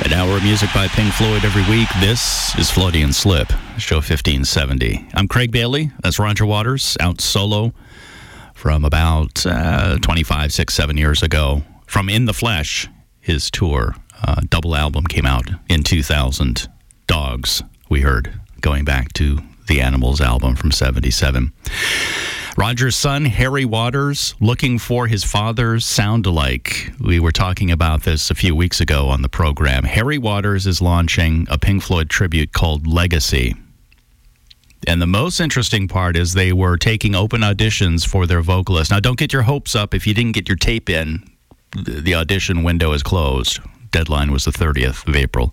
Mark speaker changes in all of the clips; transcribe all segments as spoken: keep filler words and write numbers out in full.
Speaker 1: An hour of music by Pink Floyd every week. This is Floaty and Slip, show fifteen seventy. I'm Craig Bailey. That's Roger Waters, out solo from about uh, twenty-five, six, seven years ago. From In the Flesh, his tour. Uh, double album came out in two thousand. Dogs, we heard, going back to the Animals album from seventy-seven. Roger's son, Harry Waters, looking for his father's sound-alike. We were talking about this a few weeks ago on the program. Harry Waters is launching a Pink Floyd tribute called Legacy. And the most interesting part is they were taking open auditions for their vocalist. Now, don't get your hopes up if you didn't get your tape in. The audition window is closed. Deadline was the thirtieth of April.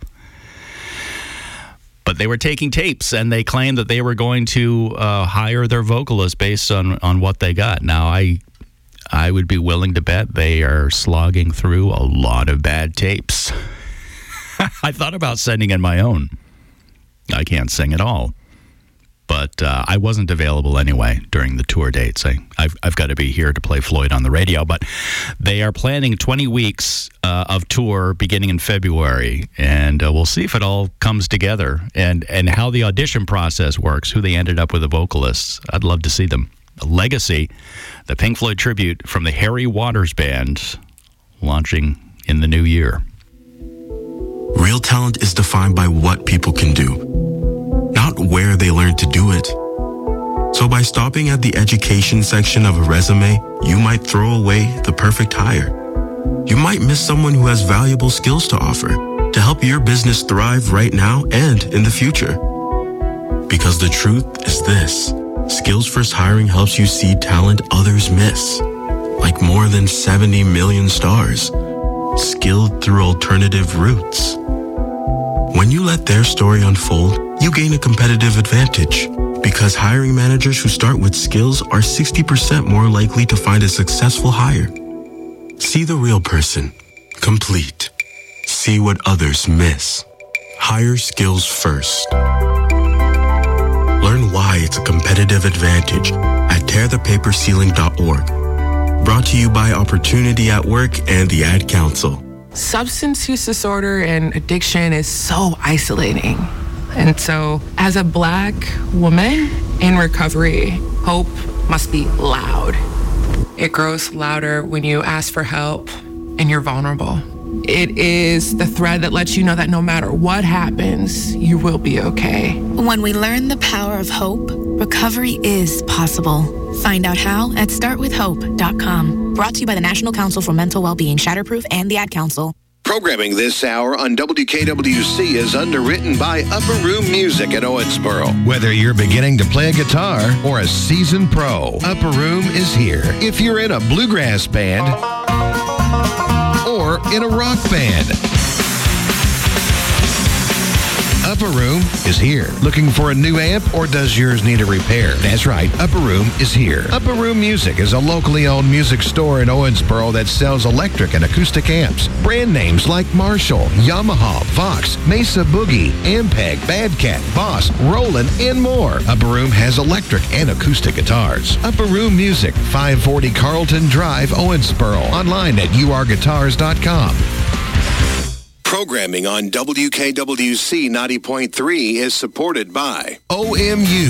Speaker 1: But they were taking tapes, and they claimed that they were going to uh, hire their vocalist based on, on what they got. Now, I I would be willing to bet they are slogging through a lot of bad tapes. I thought about sending in my own. I can't sing at all. But uh, I wasn't available anyway during the tour dates. I, I've, I've got to be here to play Floyd on the radio. But they are planning twenty weeks uh, of tour beginning in February. And uh, we'll see if it all comes together and, and how the audition process works, who they ended up with the vocalists. I'd love to see them. Legacy, the Pink Floyd tribute from the Harry Waters Band, launching in the new year.
Speaker 2: Real talent is defined by what people can do, not where they learn to do it. So by stopping at the education section of a resume, you might throw away the perfect hire. You might miss someone who has valuable skills to offer to help your business thrive right now and in the future. Because the truth is this: Skills First Hiring helps you see talent others miss, like more than seventy million stars, skilled through alternative routes. When you let their story unfold, you gain a competitive advantage, because hiring managers who start with skills are sixty percent more likely to find a successful hire. See the real person, complete. See what others miss. Hire skills first. Learn why it's a competitive advantage at tear the paper ceiling dot org. Brought to you by Opportunity at Work and the Ad Council.
Speaker 3: Substance use disorder and addiction is so isolating. And so, as a Black woman in recovery, hope must be loud. It grows louder when you ask for help and you're vulnerable. It is the thread that lets you know that no matter what happens, you will be okay.
Speaker 4: When we learn the power of hope, recovery is possible. Find out how at start with hope dot com. Brought to you by the National Council for Mental Wellbeing, Shatterproof, and the Ad Council.
Speaker 5: Programming this hour on W K W C is underwritten by Upper Room Music at Owensboro.
Speaker 6: Whether you're beginning to play a guitar or a seasoned pro, Upper Room is here. If you're in a bluegrass band or in a rock band, Upper Room is here. Looking for a new amp, or does yours need a repair? That's right, Upper Room is here. Upper Room Music is a locally owned music store in Owensboro that sells electric and acoustic amps. Brand names like Marshall, Yamaha, Vox, Mesa Boogie, Ampeg, Badcat, Boss, Roland, and more. Upper Room has electric and acoustic guitars. Upper Room Music, five forty Carlton Drive, Owensboro. Online at u r guitars dot com.
Speaker 5: Programming on W K W C ninety point three is supported by
Speaker 6: O M U.